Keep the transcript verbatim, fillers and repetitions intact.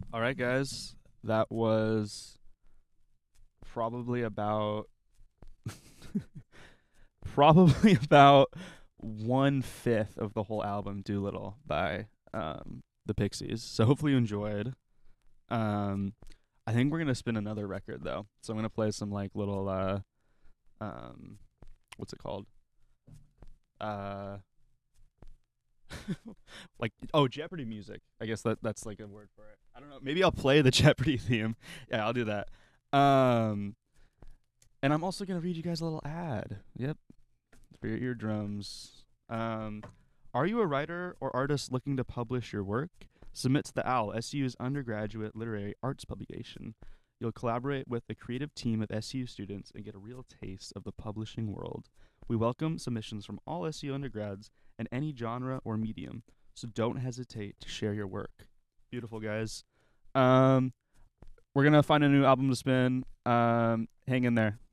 All right, guys. That was probably about probably about one fifth of the whole album Doolittle by um, the Pixies. So hopefully you enjoyed. Um, I think we're gonna spin another record though. So I'm gonna play some like little uh, um, what's it called? Uh, like oh Jeopardy music. I guess that that's like a word for it. I don't know. Maybe I'll play the Jeopardy theme. Yeah, I'll do that. Um, and I'm also gonna read you guys a little ad. Yep, for your eardrums. Um, are you a writer or artist looking to publish your work? Submit to the OWL, S U's undergraduate literary arts publication. You'll collaborate with a creative team of S U students and get a real taste of the publishing world. We welcome submissions from all S U undergrads in any genre or medium, so don't hesitate to share your work. Beautiful, guys. Um, we're gonna find a new album to spin. Um, hang in there.